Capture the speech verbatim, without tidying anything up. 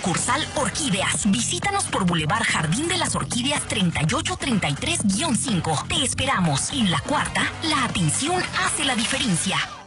Sucursal Orquídeas. Visítanos por Boulevard Jardín de las Orquídeas treinta y ocho treinta y tres guión cinco. Te esperamos. En La Cuarta, la atención hace la diferencia.